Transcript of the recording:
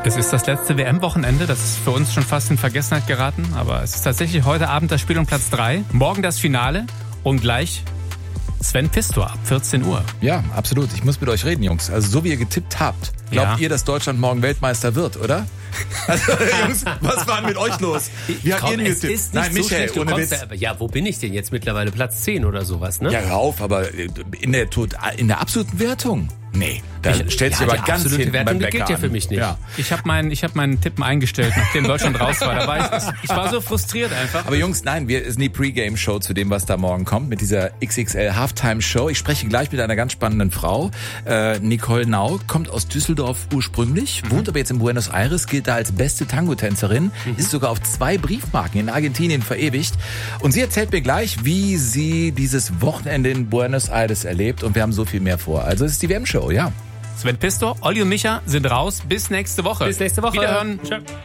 Es ist das letzte WM-Wochenende, das ist für uns schon fast in Vergessenheit geraten, aber es ist tatsächlich heute Abend das Spiel um Platz 3, morgen das Finale und gleich Sven Pistor ab 14 Uhr. Ja, absolut. Ich muss mit euch reden, Jungs. Also so wie ihr getippt habt, glaubt ihr, dass Deutschland morgen Weltmeister wird, oder? Also, Jungs, was war denn mit euch los? Wie habt ihr denn getippt? Ist nicht so schlecht, ohne Witz. Ja, wo bin ich denn jetzt mittlerweile? Platz 10 oder sowas, ne? Ja, hör auf, aber in der absoluten Wertung? Nee, da stellt sich aber ganz hinten beim Bäcker gilt ja für mich nicht. Ja. Ich habe meinen Tippen eingestellt, nachdem Deutschland raus war. Ich war so frustriert einfach. Aber Jungs, nein, es ist die Pre-Game-Show zu dem, was da morgen kommt, mit dieser XXL Halftime-Show. Ich spreche gleich mit einer ganz spannenden Frau. Nicole Nau kommt aus Düsseldorf ursprünglich, wohnt aber jetzt in Buenos Aires, gilt da als beste Tango-Tänzerin, ist sogar auf 2 Briefmarken in Argentinien verewigt. Und sie erzählt mir gleich, wie sie dieses Wochenende in Buenos Aires erlebt. Und wir haben so viel mehr vor. Also es ist die WM-Show, ja. Sven Pistor, Olli und Micha sind raus. Bis nächste Woche. Bis nächste Woche. Wiederhören. Ciao.